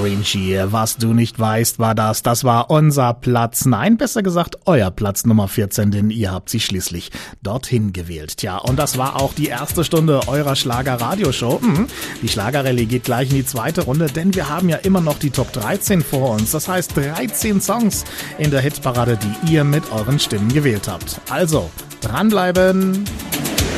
Avicii. Was du nicht weißt, das war unser Platz, nein, besser gesagt euer Platz Nummer 14, denn ihr habt sie schließlich dorthin gewählt. Tja, und das war auch die erste Stunde eurer Schlager-Radioshow. Die Schlagerrallye geht gleich in die zweite Runde, denn wir haben ja immer noch die Top 13 vor uns. Das heißt 13 Songs in der Hitparade, die ihr mit euren Stimmen gewählt habt. Also, dranbleiben!